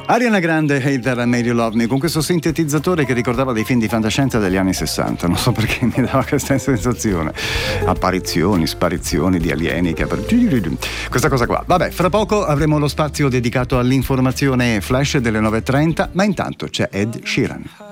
Ariana Grande, Hate That I Made You Love Me, con questo sintetizzatore che ricordava dei film di fantascienza degli anni 60. Non so perché mi dava questa sensazione. Apparizioni, sparizioni di alieni questa cosa qua. Vabbè, fra poco avremo lo spazio dedicato all'informazione flash delle 9:30, ma intanto c'è Ed Sheeran.